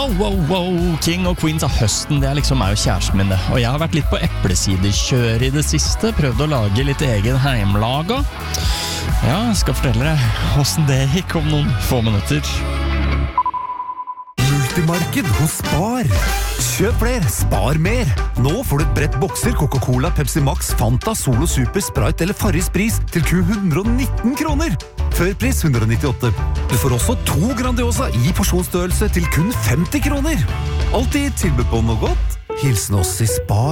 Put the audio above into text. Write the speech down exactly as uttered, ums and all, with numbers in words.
Wow, wow, wow, King og Queens av høsten, det er liksom meg og kjæresten min det. Og jeg har vært litt på eplesiderkjør i det siste, prøvd å lage litt egen heimlaga. Ja, jeg skal fortelle deg hvordan det gikk om noen få minutter. Multimarked hos Spar. Kjøp flere, spar mer. Nå får du et brett bokser Coca-Cola, Pepsi Max, Fanta, Solo Super, Sprite eller Farris Pris til kun hundre og nitten kroner. Før pris hundre og nittiåtte. Du får også to Grandiosa i porsjonsstørrelse til kun femti kroner. Alltid tilbud på noe godt. Hilsen oss i Spar.